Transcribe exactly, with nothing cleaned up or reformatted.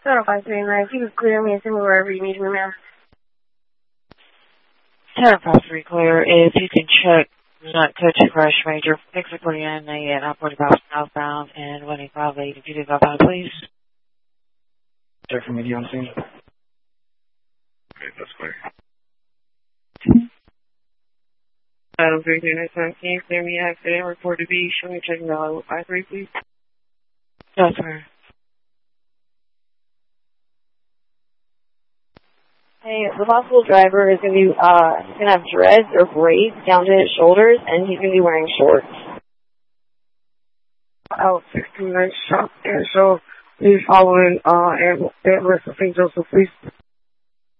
zero five three nine, if you could clear me and send me wherever you need me, ma'am. ten five three clear. If you can check not coach crash major, basically in a uh, nine forty-five southbound and one eight five eight. If you could go by, please. Check for me, on scene. Okay, that's clear. Item three three nine seven, can you clear me accident report to be? Show me checking the five three, please. Yes, sir. Hey, the possible driver is going to be, uh, he's going to have dreads or braids down to his shoulders, and he's going to be wearing shorts. Out sixty-nine shop, and so he's following, uh, and, and Saint Joseph, please.